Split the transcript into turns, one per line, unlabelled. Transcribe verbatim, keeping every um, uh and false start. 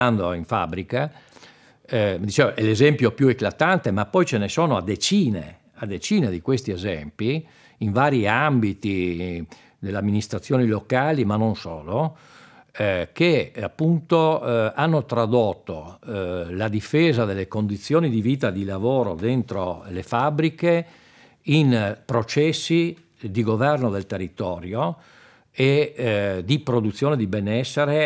andando in fabbrica, eh, dicevo, è l'esempio più eclatante, ma poi ce ne sono a decine, a decine di questi esempi in vari ambiti delle amministrazioni locali, ma non solo, eh, che appunto eh, hanno tradotto eh, la difesa delle condizioni di vita e di lavoro dentro le fabbriche in processi di governo del territorio e eh, di produzione di benessere